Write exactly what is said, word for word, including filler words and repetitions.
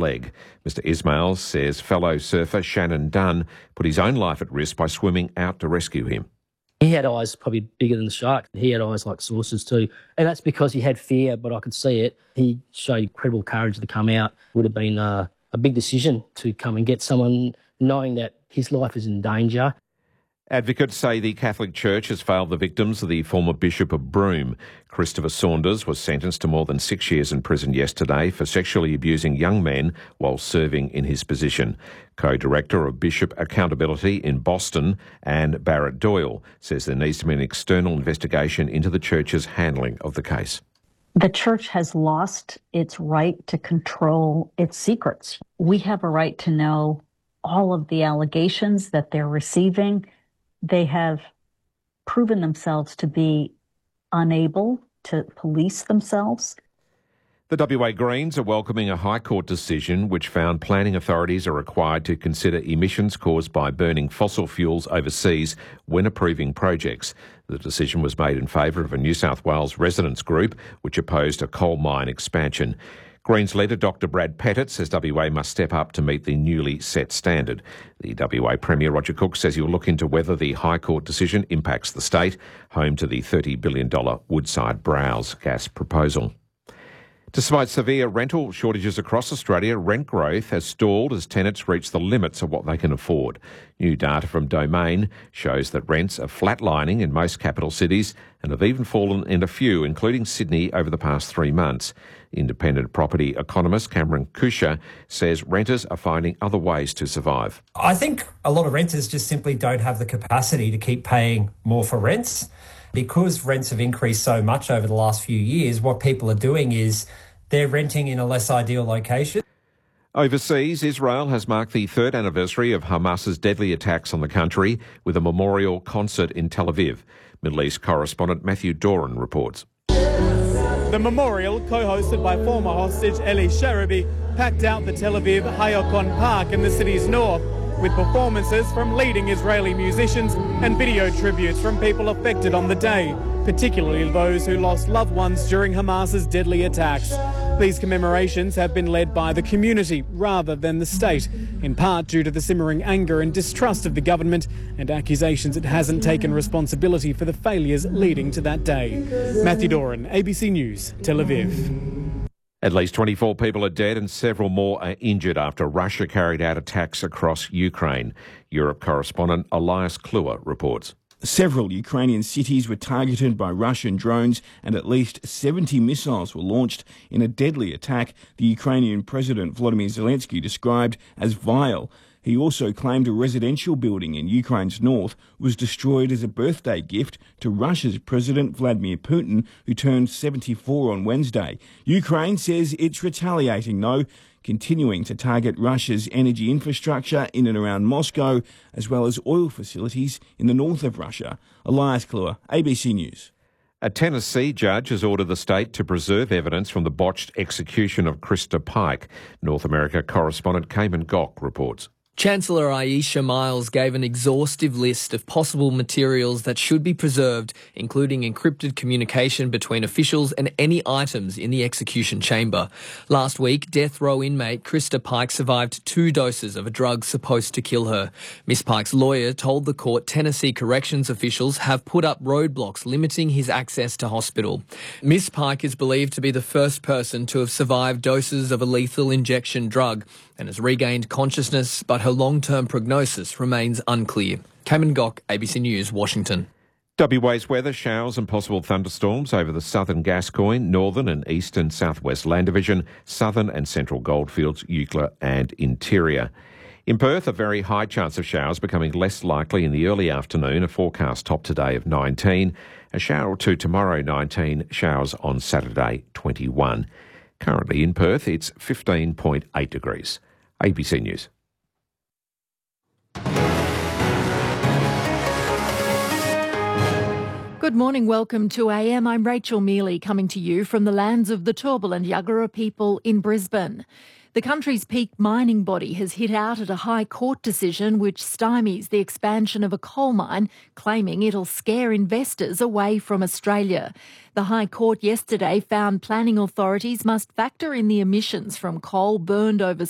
leg. Mister Ismail says fellow surfer Shannon Dunn put his own life at risk by swimming out to rescue him. He had eyes probably bigger than the shark. He had eyes like saucers too. And that's because he had fear, but I could see it. He showed incredible courage to come out. It would have been uh, a big decision to come and get someone knowing that his life is in danger. Advocates say the Catholic Church has failed the victims of the former Bishop of Broome. Christopher Saunders was sentenced to more than six years in prison yesterday for sexually abusing young men while serving in his position. Co-director of Bishop Accountability in Boston, Anne Barrett Doyle, says there needs to be an external investigation into the Church's handling of the case. The Church has lost its right to control its secrets. We have a right to know all of the allegations that they're receiving. They have proven themselves to be unable to police themselves. The W A Greens are welcoming a High Court decision which found planning authorities are required to consider emissions caused by burning fossil fuels overseas when approving projects. The decision was made in favour of a New South Wales residents group which opposed a coal mine expansion. Greens leader Doctor Brad Pettit says W A must step up to meet the newly set standard. The W A Premier Roger Cook says he'll look into whether the High Court decision impacts the state, home to the thirty billion dollars Woodside Browse gas proposal. Despite severe rental shortages across Australia, rent growth has stalled as tenants reach the limits of what they can afford. New data from Domain shows that rents are flatlining in most capital cities and have even fallen in a few, including Sydney, over the past three months. Independent property economist Cameron Kusher says renters are finding other ways to survive. I think a lot of renters just simply don't have the capacity to keep paying more for rents. Because rents have increased so much over the last few years, what people are doing is they're renting in a less ideal location. Overseas, Israel has marked the third anniversary of Hamas's deadly attacks on the country with a memorial concert in Tel Aviv. Middle East correspondent Matthew Doran reports. The memorial, co-hosted by former hostage Eli Sharabi, packed out the Tel Aviv Hayakon Park in the city's north, with performances from leading Israeli musicians and video tributes from people affected on the day, particularly those who lost loved ones during Hamas's deadly attacks. These commemorations have been led by the community rather than the state, in part due to the simmering anger and distrust of the government and accusations it hasn't taken responsibility for the failures leading to that day. Matthew Doran, A B C News, Tel Aviv. At least twenty-four people are dead and several more are injured after Russia carried out attacks across Ukraine. Europe correspondent Elias Kluwer reports. Several Ukrainian cities were targeted by Russian drones and at least seventy missiles were launched in a deadly attack the Ukrainian President Volodymyr Zelensky described as vile. He also claimed a residential building in Ukraine's north was destroyed as a birthday gift to Russia's President Vladimir Putin, who turned seventy-four on Wednesday. Ukraine says it's retaliating, though, continuing to target Russia's energy infrastructure in and around Moscow, as well as oil facilities in the north of Russia. Elias Kluwer, A B C News. A Tennessee judge has ordered the state to preserve evidence from the botched execution of Krista Pike. North America correspondent Cayman Gok reports. Chancellor Aisha Miles gave an exhaustive list of possible materials that should be preserved, including encrypted communication between officials and any items in the execution chamber. Last week, death row inmate Krista Pike survived two doses of a drug supposed to kill her. Miss Pike's lawyer told the court Tennessee corrections officials have put up roadblocks limiting his access to hospital. Miss Pike is believed to be the first person to have survived doses of a lethal injection drug and has regained consciousness, but her long-term prognosis remains unclear. Cayman Gok, A B C News, Washington. W A's weather, showers and possible thunderstorms over the southern Gascoyne, northern and eastern southwest land division, southern and central goldfields, Eucla and interior. In Perth, a very high chance of showers becoming less likely in the early afternoon, a forecast top today of nineteen. A shower or two tomorrow, nineteen. Showers on Saturday, twenty-one. Currently in Perth, it's fifteen point eight degrees. A B C News. Good morning, welcome to A M. I'm Rachel Mealy, coming to you from the lands of the Turrbal and Yuggera people in Brisbane. The country's peak mining body has hit out at a High Court decision which stymies the expansion of a coal mine, claiming it'll scare investors away from Australia. The High Court yesterday found planning authorities must factor in the emissions from coal burned overseas